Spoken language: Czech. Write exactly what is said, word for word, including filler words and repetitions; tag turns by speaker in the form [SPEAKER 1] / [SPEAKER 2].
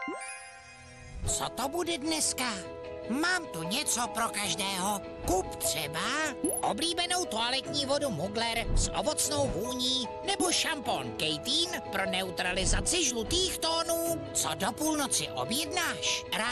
[SPEAKER 1] Co to bude dneska? Mám tu něco pro každého. Kup třeba oblíbenou toaletní vodu Mugler s ovocnou vůní nebo šampon Kejtín pro neutralizaci žlutých tónů. Co do půlnoci objednáš? Rád